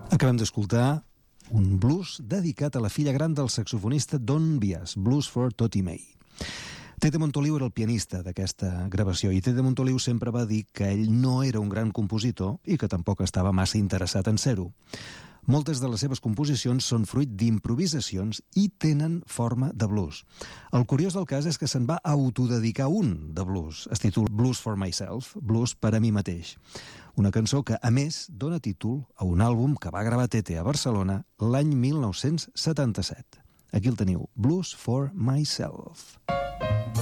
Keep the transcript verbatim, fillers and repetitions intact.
Acabem d'escoltar un blues dedicat a la filla gran del saxofonista Don Byas, Blues for Toti May. Tete Montoliu era el pianista d'aquesta gravació i Tete Montoliu sempre va dir que ell no era un gran compositor i que tampoc estava massa interessat en ser-ho. Moltes de les seves composicions són fruit d'improvisacions i tenen forma de blues. El curiós del cas és que se'n va autodedicar un de blues. Es titula Blues for Myself, blues per a mi mateix. Una cançó que, a més, dona títol a un àlbum que va gravar Tete a Barcelona l'any mil nou-cents setanta-set. Aquí el teniu, Blues for Myself.